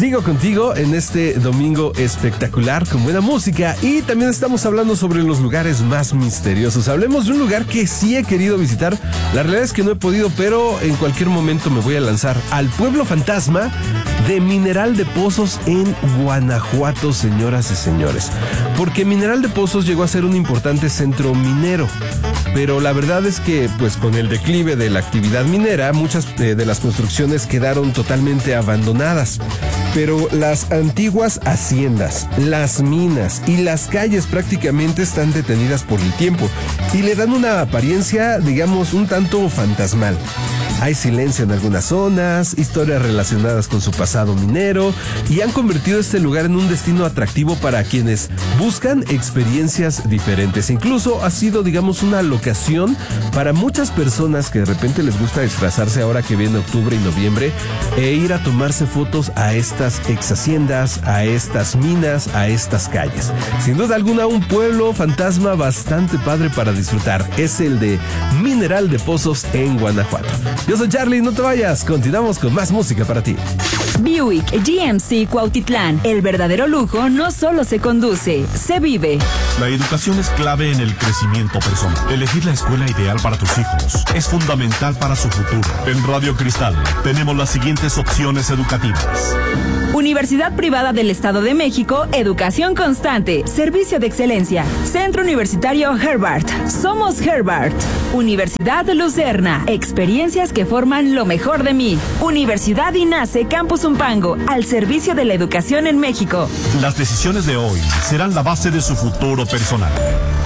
Sigo contigo en este domingo espectacular con buena música y también estamos hablando sobre los lugares más misteriosos. Hablemos de un lugar que sí he querido visitar. La realidad es que no he podido, pero en cualquier momento me voy a lanzar al pueblo fantasma de Mineral de Pozos en Guanajuato, señoras y señores. Porque Mineral de Pozos llegó a ser un importante centro minero. Pero la verdad es que, pues con el declive de la actividad minera, muchas de las construcciones quedaron totalmente abandonadas. Pero las antiguas haciendas, las minas y las calles prácticamente están detenidas por el tiempo y le dan una apariencia, digamos, un tanto fantasmal. Hay silencio en algunas zonas, historias relacionadas con su pasado minero y han convertido este lugar en un destino atractivo para quienes buscan experiencias diferentes. Incluso ha sido, digamos, una locación para muchas personas que de repente les gusta disfrazarse ahora que viene octubre y noviembre e ir a tomarse fotos a estas ex haciendas, a estas minas, a estas calles. Sin duda alguna, un pueblo fantasma bastante padre para disfrutar. Es el de Mineral de Pozos en Guanajuato. Yo soy Charlie, no te vayas, continuamos con más música para ti. Buick GMC Cuautitlán, el verdadero lujo no solo se conduce, se vive. La educación es clave en el crecimiento personal. Elegir la escuela ideal para tus hijos es fundamental para su futuro. En Radio Cristal tenemos las siguientes opciones educativas. Universidad Privada del Estado de México, educación constante, servicio de excelencia. Centro Universitario Herbart, somos Herbart. Universidad Lucerna, experiencias que forman lo mejor de mí. Universidad INACE Campus Umpango, al servicio de la educación en México. Las decisiones de hoy serán la base de su futuro personal.